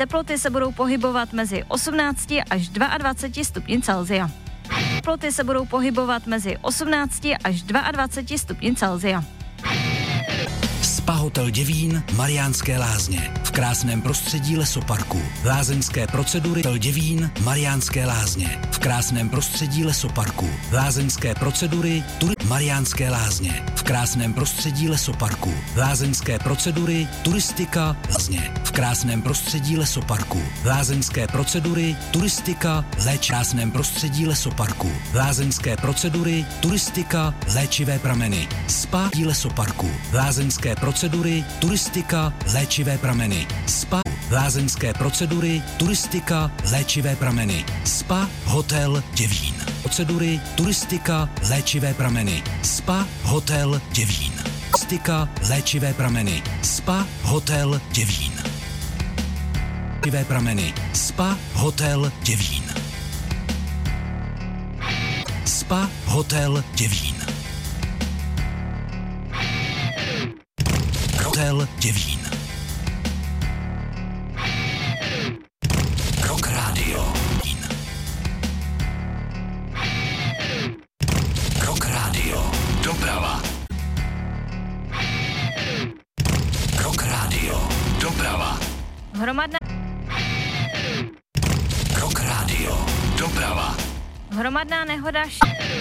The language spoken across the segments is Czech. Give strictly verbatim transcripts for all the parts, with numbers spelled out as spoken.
Teploty se budou pohybovat mezi osmnácti až dvaceti dvěma stupni Celsia. Teploty se budou pohybovat mezi osmnácti až dvaceti dvěma stupni Celsia. Spa Hotel Děvín, Mariánské Lázně. V krásném prostředí lesoparku. Lázeňské procedury Hotel Děvín, Mariánské Lázně. V krásném prostředí lesoparku. Lázeňské procedury tury Mariánské Lázně. V krásném prostředí lesoparku. Lázeňské procedury turistika Lázně. V krásném prostředí lesoparku. Lázeňské procedury turistika léč. V krásném prostředí lesoparku. Lázeňské procedury turistika léčivé prameny. Spa lesoparku. Lázeňské procedury turistika léčivé prameny. Spa lázeňské procedury turistika léčivé prameny. Spa Hotel Děvín. Procedury turistika léčivé prameny. Spa Hotel Děvín. Turistika léčivé prameny. Spa Hotel Děvín. Léčivé prameny. Spa Hotel Děvín. Spa Hotel Děvín. Hotel Děvín. Rock Radio. Rock Radio. Doprava. Rock Radio. Doprava. Hromadná Rock Radio. Doprava. Hromadná nehoda š...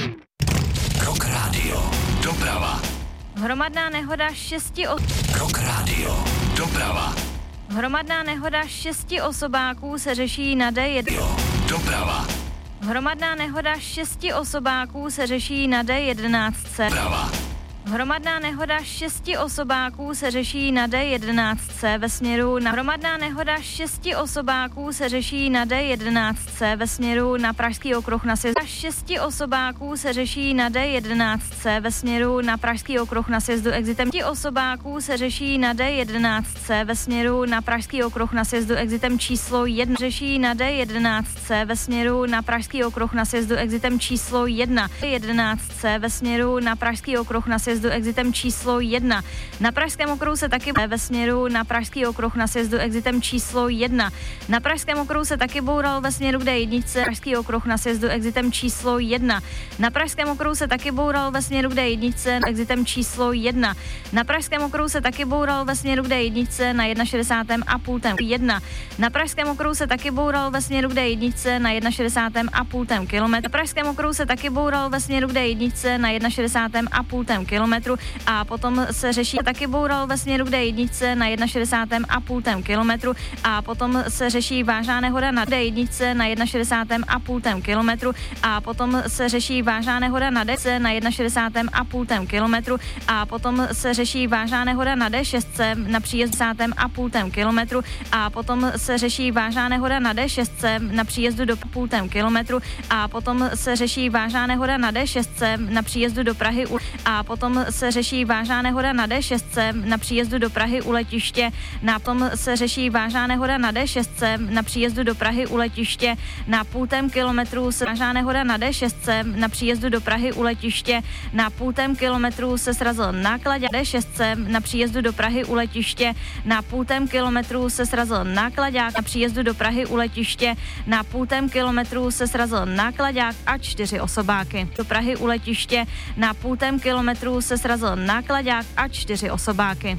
Rock Radio. Doprava. Hromadná nehoda šesti o... Rock Radio. Doprava. Hromadná nehoda šesti osobáků se řeší na D jedna. Jo. Doprava. Hromadná nehoda šesti osobáků se řeší na D jedenáct. Doprava. Hromadná nehoda šesti osobáků se řeší na D jedenáct ve směru na hromadná nehoda šesti osobáků se řeší na D jedenáct ve směru na Pražský okruh na sjezdu. Šesti osobáků se řeší na D jedenáct ve směru na Pražský okruh na sjezdu exitem. Šesti osobáků se řeší na D jedenáct ve směru na Pražský okruh na sjezdu exitem číslo jedna. Řeší na D jedenáct ve směru na Pražský okruh na sjezdu exitem číslo jedna. jedenáct ve směru na Pražský okruh na sjezdu exitem číslo jedna. Na Pražském okruhu se taky ve směru na Pražský okruh na sjezdu exitem číslo jedna. Na Pražském okruhu se taky boural ve směru k D jedna. Pražský okruh na sjezdu exitem číslo jedna. Na Pražském okruhu se taky boural ve směru k D jedna exitem číslo jedna. Na Pražském okruhu se taky boural ve směru k D jedna na šedesát jedna a půl jedna. Na Pražském okruhu se taky boural ve směru k D jedna na šedesát jedna a půl kilometru. Na Pražském okruhu se taky boural ve směru k D jedna na šedesát jedna a půl kilometru. A potom se řeší taky boural ve směru k D jedna na šedesát jedna a půl kilometru a potom se řeší vážná nehoda na D jedna na šedesát jedna a půl kilometru a potom se řeší vážná nehoda na D na šedesát jedna a půl kilometru a potom se řeší vážná nehoda na D šest na příjezdu šedesát jedna a půl kilometru a potom se řeší vážná nehoda na D šest na příjezdu do půl kilometru a potom se řeší vážná nehoda na D šest na příjezdu do Prahy a potom se řeší vážná nehoda na D šest na příjezdu do Prahy u letiště. Na tom se řeší vážná nehoda na D šest na příjezdu do Prahy u letiště. Na půltém kilometru se vážná nehoda na D šest na příjezdu do Prahy u letiště. Na půltém kilometru se srazil nákladák D šest na příjezdu do Prahy u letiště. Na půltém kilometru se srazil nákladák na příjezdu do Prahy u letiště. Na půltém kilometru se srazil nákladák a čtyři osobáky do Prahy u letiště. Na půltém kilometru se srazil nákladák a čtyři osobáky.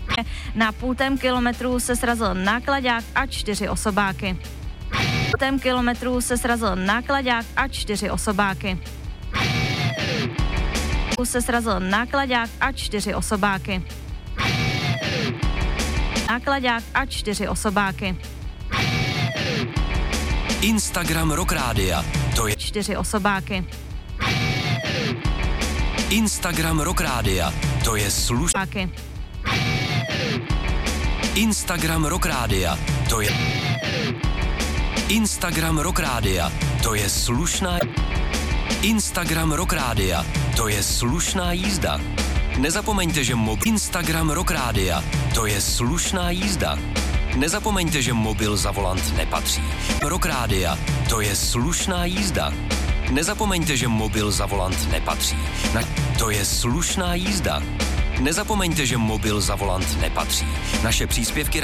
Na půltém kilometru se srazil nákladák a čtyři osobáky. Na půltém kilometru se srazil nákladák a čtyři osobáky. Se srazil nákladák a čtyři osobáky. Nákladák a čtyři osobáky. Instagram Rock Rádia. To je čtyři osobáky. Instagram Rock Rádia. To je slušná. Instagram Rock Rádia. To je Instagram Rock Rádia. To je slušná. Instagram Rock Rádia. To je slušná jízda. Nezapomeňte, že mobil Instagram Rock Rádia. To je slušná jízda. Nezapomeňte, že mobil za volant nepatří. Rock Rádia. To je slušná jízda. Nezapomeňte, že mobil za volant nepatří. Na... To je slušná jízda. Nezapomeňte, že mobil za volant nepatří. Naše příspěvky